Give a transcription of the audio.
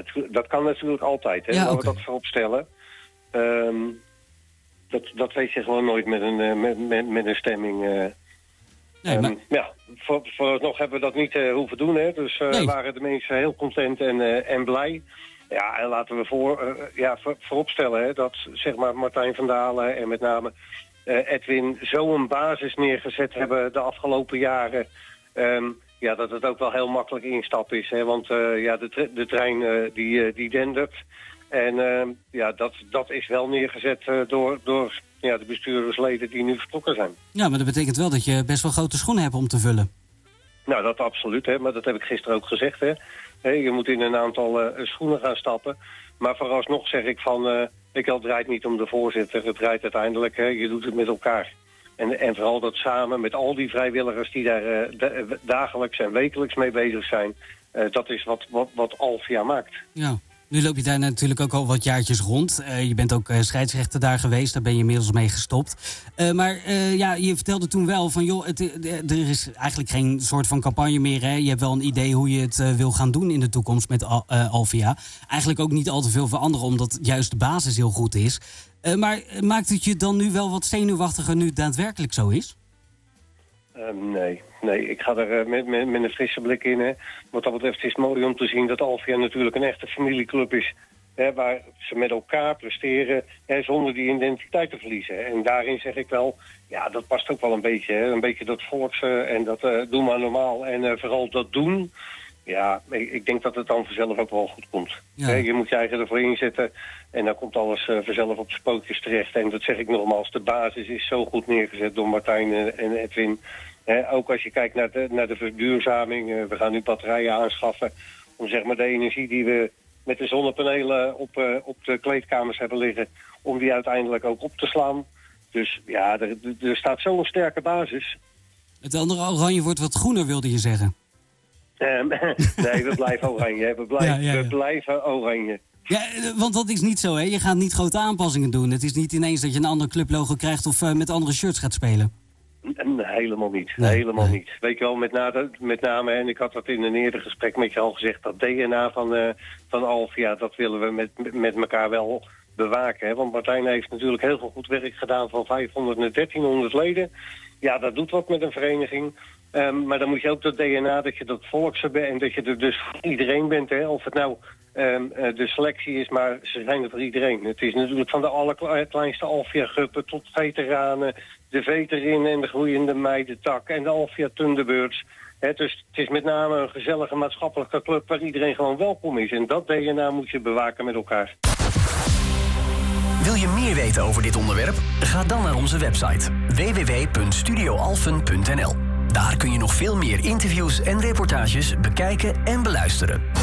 dat kan natuurlijk altijd. Hè? Laten we dat voorop stellen. Dat weet je gewoon nooit met een stemming. Vooralsnog hebben we dat niet hoeven doen. Hè? Dus waren de mensen heel content en blij. Ja, en laten we vooropstellen hè, dat zeg maar Martijn van Dalen en met name Edwin zo'n basis neergezet hebben de afgelopen jaren. Dat het ook wel heel makkelijk instappen is. Hè, want de trein die dendert. En dat is wel neergezet door de bestuurdersleden die nu vertrokken zijn. Ja, maar dat betekent wel dat je best wel grote schoenen hebt om te vullen. Nou, dat absoluut. Hè, maar dat heb ik gisteren ook gezegd. Hè. Je moet in een aantal schoenen gaan stappen. Maar vooralsnog zeg ik het draait niet om de voorzitter. Het draait uiteindelijk, je doet het met elkaar. En vooral dat samen met al die vrijwilligers die daar dagelijks en wekelijks mee bezig zijn. Dat is wat Alphia maakt. Ja. Nu loop je daar natuurlijk ook al wat jaartjes rond. Je bent ook scheidsrechter daar geweest. Daar ben je inmiddels mee gestopt. Je vertelde toen wel van... er is eigenlijk geen soort van campagne meer. Hè? Je hebt wel een idee hoe je het wil gaan doen in de toekomst met Alphia. Eigenlijk ook niet al te veel veranderen... omdat juist de basis heel goed is. Maar maakt het je dan nu wel wat zenuwachtiger... nu het daadwerkelijk zo is? Nee, ik ga er met een frisse blik in. Hè. Wat dat betreft is het mooi om te zien dat Alphia natuurlijk een echte familieclub is. Hè, waar ze met elkaar presteren zonder die identiteit te verliezen. En daarin zeg ik wel, dat past ook wel een beetje. Hè. Een beetje dat volkse en dat doen maar normaal. En vooral dat doen, ik denk dat het dan vanzelf ook wel goed komt. Ja. Hè, je moet je eigen ervoor inzetten en dan komt alles vanzelf op zijn pootjes terecht. En dat zeg ik nogmaals, de basis is zo goed neergezet door Martijn en Edwin... ook als je kijkt naar de verduurzaming. We gaan nu batterijen aanschaffen om zeg maar de energie die we met de zonnepanelen op de kleedkamers hebben liggen, om die uiteindelijk ook op te slaan. Dus er staat zo'n sterke basis. Het andere oranje wordt wat groener, wilde je zeggen? Nee, we blijven oranje. We blijven oranje. Ja, want dat is niet zo, hè? Je gaat niet grote aanpassingen doen. Het is niet ineens dat je een ander clublogo krijgt of met andere shirts gaat spelen. Nee, helemaal niet. Helemaal niet. Weet je wel, met name, en ik had dat in een eerder gesprek met je al gezegd, dat DNA van Alphia, dat willen we met elkaar wel bewaken. Hè? Want Martijn heeft natuurlijk heel veel goed werk gedaan van 500 naar 1300 leden. Ja, dat doet wat met een vereniging. Maar dan moet je ook dat DNA, dat je dat volkse bent en dat je er dus voor iedereen bent. Hè? Of het nou de selectie is, maar ze zijn er voor iedereen. Het is natuurlijk van de allerkleinste Alphia-gruppen tot veteranen, de veterin en de groeiende meidentak en de Alphia Thunderbirds. Dus het is met name een gezellige maatschappelijke club waar iedereen gewoon welkom is. En dat DNA moet je bewaken met elkaar. Wil je meer weten over dit onderwerp? Ga dan naar onze website www.studioalphen.nl. Daar kun je nog veel meer interviews en reportages bekijken en beluisteren.